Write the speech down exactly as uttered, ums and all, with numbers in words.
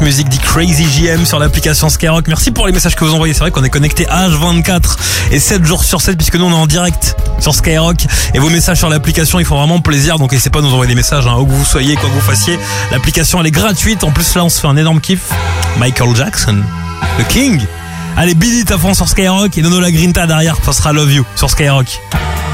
Music dit Crazy J M sur l'application Skyrock. Merci pour les messages que vous envoyez. C'est vrai qu'on est connecté H vingt-quatre et sept jours sur sept puisque nous on est en direct sur Skyrock et vos messages sur l'application ils font vraiment plaisir, donc n'hésitez pas à nous envoyer des messages hein, où que vous soyez, quoi que vous fassiez. L'application elle est gratuite. En plus là on se fait un énorme kiff. Michael Jackson, le King. Allez, Beat It à fond sur Skyrock et Nono La Grinta derrière, ça sera Love You sur Skyrock.